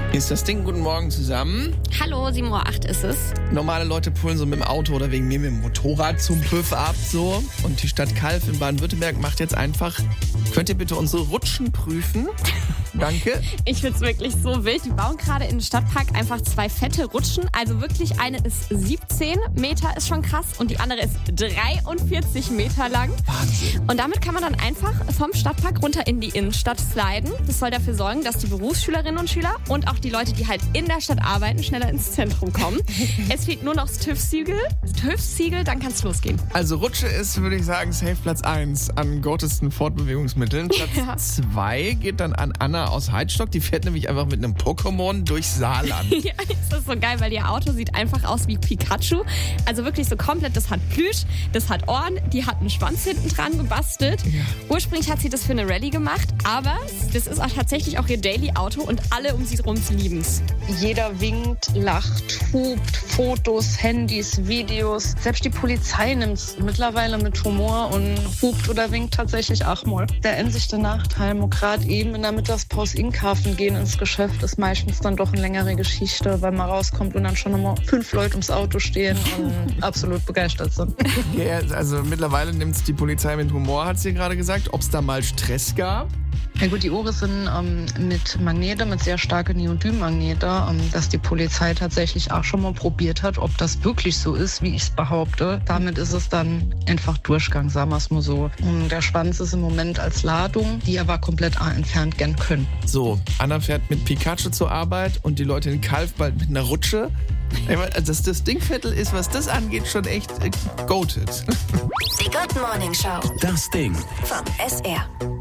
Ist das Ding, guten Morgen zusammen. Hallo, 7:08 Uhr ist es. Normale Leute pullen so mit dem Auto oder wegen mir mit dem Motorrad zum Püff ab so. Und die Stadt Calw in Baden-Württemberg macht jetzt einfach, könnt ihr bitte unsere Rutschen prüfen? Danke. Ich find's wirklich so wild. Die bauen gerade in den Stadtpark einfach 2 fette Rutschen. Also wirklich, eine ist 17 Meter, ist schon krass. Und die andere ist 43 Meter lang. Wahnsinn. Und damit kann man dann einfach vom Stadtpark runter in die Innenstadt sliden. Das soll dafür sorgen, dass die Berufsschülerinnen und Schüler und auch die Leute, die halt in der Stadt arbeiten, schneller ins Zentrum kommen. Es fehlt nur noch das TÜV-Siegel, dann kann's losgehen. Also Rutsche ist, würde ich sagen, safe Platz 1 an gotesten Fortbewegungsmitteln. Platz 2 geht dann an Anna aus Heidstock. Die fährt nämlich einfach mit einem Pokémon durchs Saarland. Ja, das ist so geil, weil ihr Auto sieht einfach aus wie Pikachu. Also wirklich so komplett, das hat Plüsch, das hat Ohren, die hat einen Schwanz hinten dran gebastelt. Ja. Ursprünglich hat sie das für eine Rallye gemacht, aber das ist auch tatsächlich auch ihr Daily-Auto und alle um sie herum lieben es. Jeder winkt, lacht, hupt, Fotos, Handys, Videos. Selbst die Polizei nimmt es mittlerweile mit Humor und hupt oder winkt tatsächlich auch mal. Der einzige Nachteil, gerade eben in der Mittagspause einkaufen gehen ins Geschäft, ist meistens dann doch eine längere Geschichte, weil man rauskommt und dann schon immer 5 Leute ums Auto stehen und absolut begeistert sind. Ja, also mittlerweile nimmt es die Polizei mit Humor, hat sie gerade gesagt. Ob es da mal Stress gab? Ja gut, die Ohren sind mit Magnete, mit sehr starken Neodym-Magnete, dass die Polizei tatsächlich auch schon mal probiert hat, ob das wirklich so ist, wie ich es behaupte. Damit ist es dann einfach Durchgang, sagen wir es mal so. Und der Schwanz ist im Moment als Ladung, die aber komplett entfernt gern können. So, Anna fährt mit Pikachu zur Arbeit und die Leute in Calw bald mit einer Rutsche. Dass das Dingviertel ist, was das angeht, schon echt goated. Die Good Morning Show. Das Ding. Vom SR.